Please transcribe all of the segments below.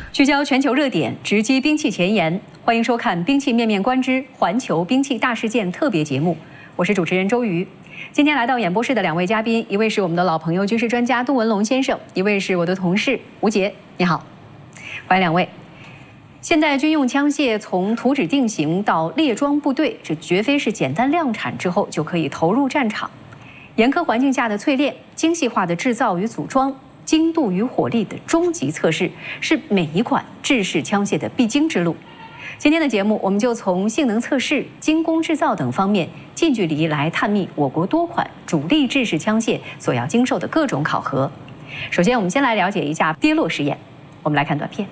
聚焦全球热点，直击兵器前沿。欢迎收看《兵器面面观之环球兵器大事件》特别节目，我是主持人周瑜。今天来到演播室的两位嘉宾，一位是我们的老朋友军事专家杜文龙先生，一位是我的同事吴杰。你好，欢迎两位。现代军用枪械从图纸定型到列装部队，这绝非是简单量产之后就可以投入战场。严苛环境下的淬炼，精细化的制造与组装，精度与火力的终极测试，是每一款制式枪械的必经之路。今天的节目，我们就从性能测试、精工制造等方面，近距离来探秘我国多款主力制式枪械所要经受的各种考核。首先，我们先来了解一下跌落试验。我们来看短片。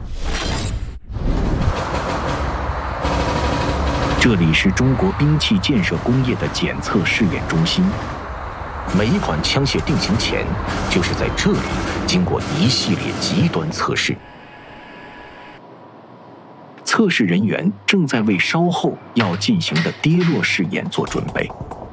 这里是中国兵器建设工业的检测试验中心。每一款枪械定型前，就是在这里经过一系列极端测试。测试人员正在为稍后要进行的跌落试验做准备。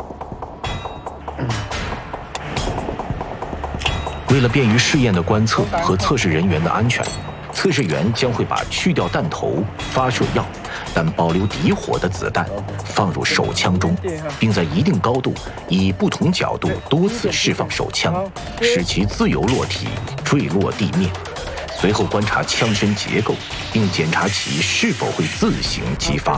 为了便于试验的观测和测试人员的安全，测试员将会把去掉弹头、发射药，但保留底火的子弹放入手枪中，并在一定高度以不同角度多次释放手枪，使其自由落体坠落地面。随后观察枪身结构，并检查其是否会自行激发。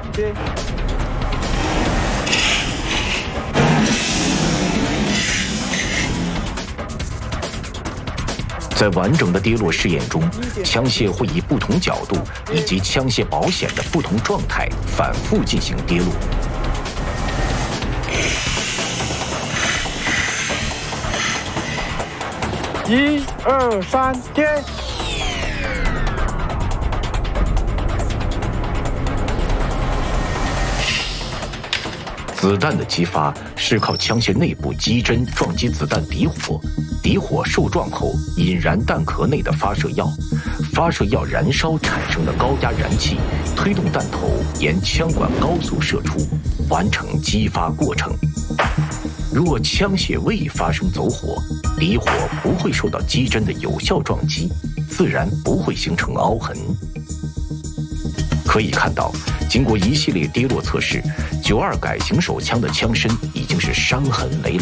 在完整的跌落试验中，枪械会以不同角度以及枪械保险的不同状态反复进行跌落。 1、2、3，跌！ 子弹的激发是靠枪械内部击针撞击子弹底火，底火受撞后引燃弹壳内的发射药，发射药燃烧产生的高压燃气推动弹头沿枪管高速射出，完成激发过程。若枪械未发生走火，底火不会受到击针的有效撞击，自然不会形成凹痕。可以看到，经过一系列跌落测试，92改型手枪的枪身已经是伤痕累累。